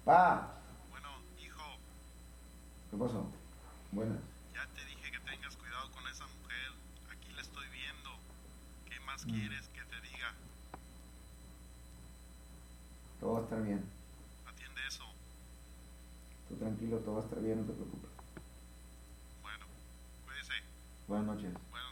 Pa, Bueno, hijo, ¿qué pasó? Buenas. ya te dije que tengas cuidado con esa mujer. Aquí la estoy viendo. ¿Qué más Mm, quieres que te diga? todo va a estar bien. Atiende eso. Tú tranquilo, todo va a estar bien, no te preocupes. Bueno, cuídese. Buenas noches. Buenas